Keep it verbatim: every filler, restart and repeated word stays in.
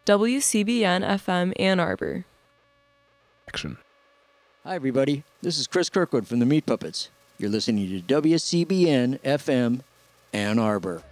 W C B N F M Ann Arbor. Action. Hi, everybody. This is Chris Kirkwood from the Meat Puppets. You're listening to W C B N F M Ann Arbor.